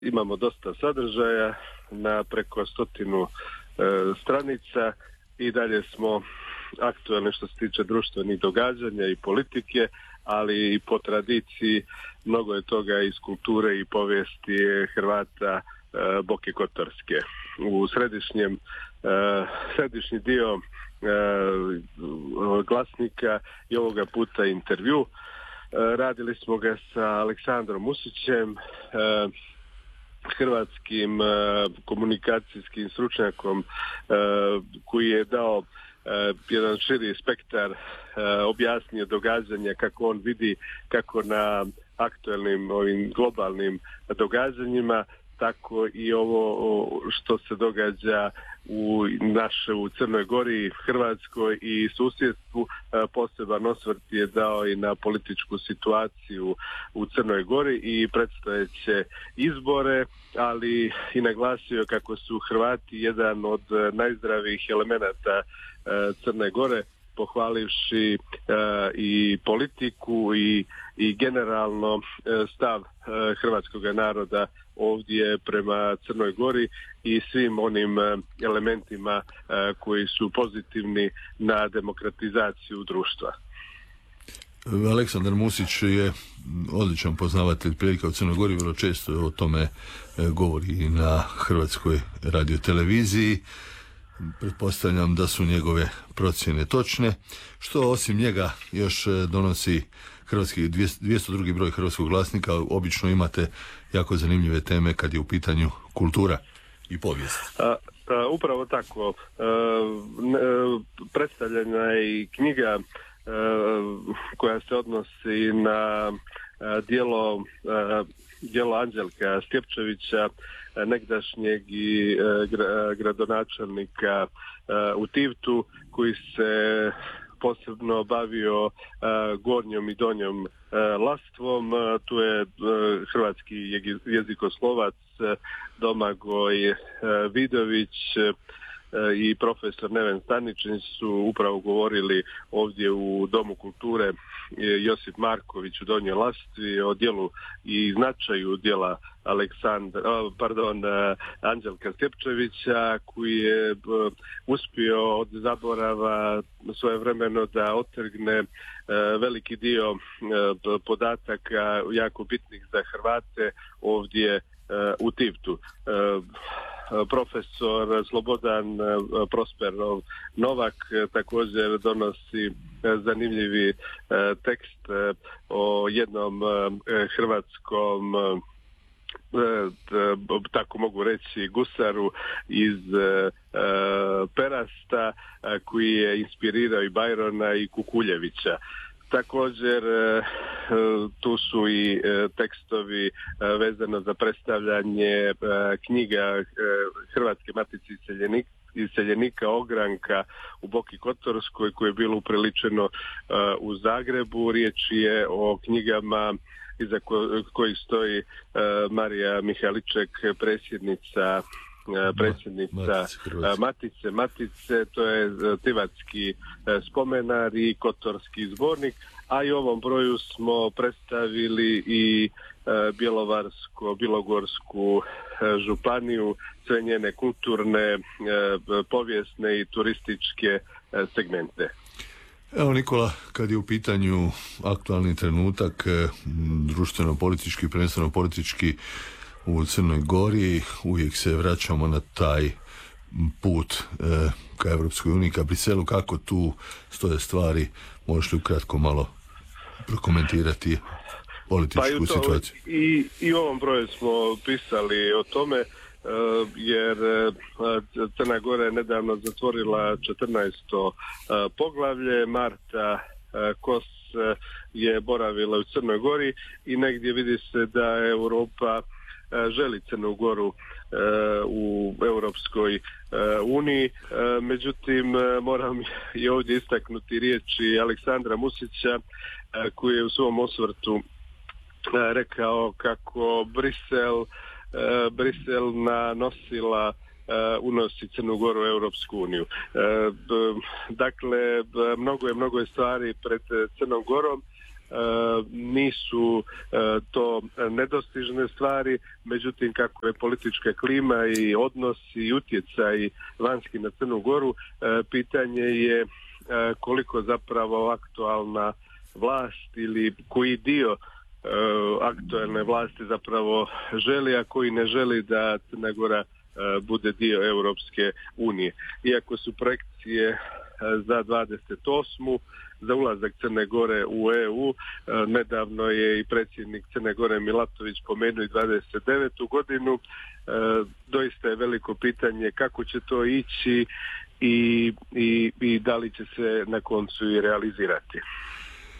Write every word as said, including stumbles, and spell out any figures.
Imamo dosta sadržaja na preko stotinu e, stranica i dalje smo aktualni što se tiče društvenih događanja i politike, ali i po tradiciji mnogo je toga iz kulture i povijesti Hrvata e, Boke Kotorske. U središnjem, e, središnji dio e, glasnika i ovoga puta intervju. E, radili smo ga sa Aleksandrom Musićem, e, hrvatskim e, komunikacijskim stručnjakom e, koji je dao e, jedan širi spektar, e, objasnio događanja kako on vidi, kako na aktualnim ovim globalnim događanjima, tako i ovo što se događa u naše u Crnoj Gori, Hrvatskoj i susjedstvu. Poseban osvrt je dao i na političku situaciju u Crnoj Gori i predstojeće izbore, ali i naglasio kako su Hrvati jedan od najzdravijih elemenata Crne Gore, pohvalivši uh, i politiku i, i generalno uh, stav uh, hrvatskog naroda ovdje prema Crnoj Gori i svim onim uh, elementima uh, koji su pozitivni na demokratizaciju društva. Aleksandar Musić je odličan poznavatelj prilika u Crnoj Gori, vrlo često o tome govori i na Hrvatskoj radioteleviziji. Pretpostavljam da su njegove procjene točne, što osim njega još donosi hrvatski dvjesto drugi broj Hrvatskog glasnika. Obično imate jako zanimljive teme kad je u pitanju kultura i povijest. A, a, upravo tako. A, ne, predstavljena je i knjiga a, koja se odnosi na a, dijelo, a, dijelo Anđelka Stjepčevića, negdašnjeg i e, gradonačelnika e, u Tivtu, koji se posebno bavio e, gornjom i donjom e, lastvom. E, tu je e, hrvatski jezikoslovac e, Domagoj e, Vidović e, i profesor Neven Staničin su upravo govorili ovdje u Domu kulture Josip Marković u Donjoj Lastvi o djelu i značaju djela Aleksandra, pardon, Anđelka Stjepčevića, koji je uspio od zaborava svojevremeno da otrgne veliki dio podataka jako bitnih za Hrvate ovdje u Tivtu. Profesor Slobodan Prosperov Novak također donosi zanimljivi tekst o jednom hrvatskom, tako mogu reći, gusaru iz Perasta, koji je inspirirao i Bajrona i Kukuljevića. Također tu su i tekstovi vezano za predstavljanje knjiga Hrvatske matice iseljenika, iseljenika Ogranka u Boki Kotorskoj, koje je bilo upriličeno u Zagrebu. Riječ je o knjigama iza kojih stoji Marija Mihaliček, predsjednica predsjednica Matice, Matice, to je Tivatski spomenar i Kotorski zbornik, a i u ovom broju smo predstavili i Bjelovarsko, Bilogorsku županiju, sve njene kulturne, povijesne i turističke segmente. Evo Nikola, kad je u pitanju aktualni trenutak, društveno-politički, prvenstveno politički u Crnoj Gori, uvijek se vraćamo na taj put e, ka Evropskoj uniji, ka Briselu. Kako tu stoje stvari? Možeš li ukratko malo prokomentirati političku pa i to, situaciju? I, I u ovom broju smo pisali o tome, e, jer e, Crna Gora je nedavno zatvorila četrnaesto e, poglavlje. Marta e, Kos e, je boravila u Crnoj Gori i negdje vidi se da Europa želi Crnu Goru uh, u Europskoj uh, uniji. Uh, međutim, uh, moram i ovdje istaknuti riječi Aleksandra Musića, uh, koji je u svom osvrtu uh, rekao kako Brisel, uh, Brisel nanosila uh, unosi Crnu Goru u Europsku uniju. Uh, dakle, mnogo je, mnogo je stvari pred Crnom Gorom. nisu to nedostižne stvari, međutim kako je politička klima i odnos i utjecaj vanjski na Crnu Goru, pitanje je koliko zapravo aktualna vlast ili koji dio aktualne vlasti zapravo želi, a koji ne želi da Crna Gora bude dio Europske unije. Iako su projekcije za dvadeset osmu za ulazak Crne Gore u E U, nedavno je i predsjednik Crne Gore Milatović pomenuo i dvadeset devetu godinu. Doista je veliko pitanje kako će to ići i, i, i da li će se na koncu i realizirati.